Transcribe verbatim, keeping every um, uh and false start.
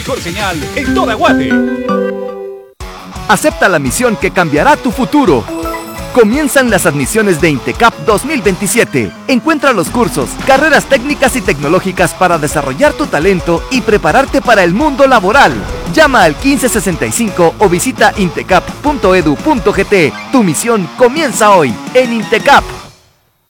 Mejor señal en toda Guate. Acepta la misión que cambiará tu futuro. Comienzan las admisiones de INTECAP dos mil veintisiete. Encuentra los cursos, carreras técnicas y tecnológicas para desarrollar tu talento y prepararte para el mundo laboral. Llama al quince sesenta y cinco o visita intecap punto edu punto gt. Tu misión comienza hoy en INTECAP.